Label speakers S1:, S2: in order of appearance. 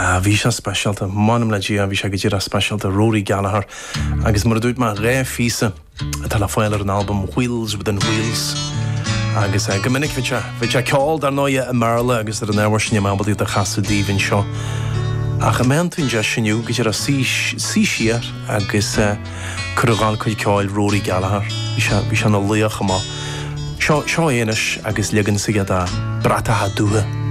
S1: Bhí sé speisialta manam le dia bhí sé go dtíra speisialta Rory Gallagher agus mar dúirt mar ré físa atá le foiil ar an album Wheels Within Wheels agus go minic bhí sé ceáil dar nóia a marla agus ar an éhar sin mabal a chaú díhann seo ach a mean tún de sinniu go dtíra sí siar agus chuáil chuid ceáil Rory Gallagher bhí se na luocha má seo éanais agus ligan sa a bratatha dútha